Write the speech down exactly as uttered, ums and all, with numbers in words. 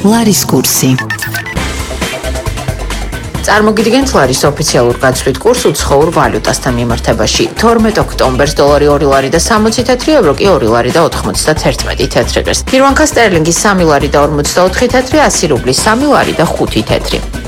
ლარის კურსი. წარმოგიდგენთ ლარის ოფიციალურ გაცვლით კურს უცხოურ ვალუტასთან მიმართებაში. თორმეტ ოქტომბერს დოლარი ორი ლარი და სამოცი თეთრი, ევრო კი ორი ლარი და ოთხმოცდაათერთმეტი თეთრი ღირს. პირვანქა სტერლინგი სამი ლარი და ორმოცდაოთხი თეთრი, ასი რუბლის სამი ლარი და ხუთი თეთრი.